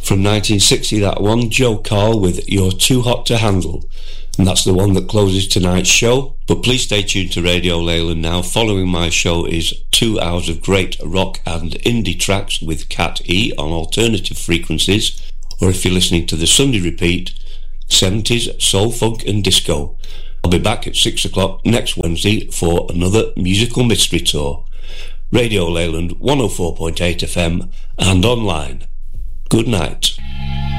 From 1960, that one, Joe Carl with You're Too Hot to Handle. And that's the one that closes tonight's show. But please stay tuned to Radio Leyland now. Following my show is 2 hours of great rock and indie tracks with Cat E on alternative frequencies. Or if you're listening to the Sunday repeat, 70s, soul, funk and disco. I'll be back at 6 o'clock next Wednesday for another musical mystery tour. Radio Leyland 104.8 FM and online. Good night.